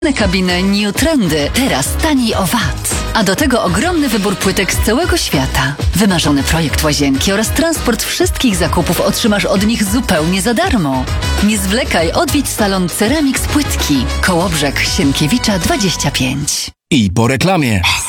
Kabiny New Trendy, teraz taniej o VAT. A do tego ogromny wybór płytek z całego świata. Wymarzony projekt łazienki oraz transport wszystkich zakupów otrzymasz od nich zupełnie za darmo. Nie zwlekaj, odwiedź salon Ceramics Płytki. Kołobrzeg Sienkiewicza 25. I po reklamie.